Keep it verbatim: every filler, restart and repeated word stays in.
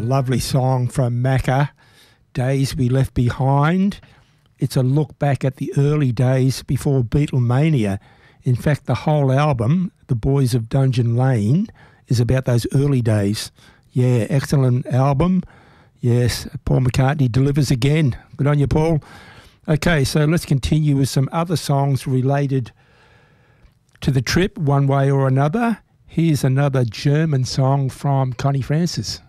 lovely song from Macca, Days We Left Behind. It's a look back at the early days before Beatlemania. In fact, the whole album, The Boys of Dungeon Lane, is about those early days. Yeah, excellent album. Yes, Paul McCartney delivers again. Good on you, Paul. Okay, so let's continue with some other songs related to the trip, one way or another. Here's another German song from Connie Francis.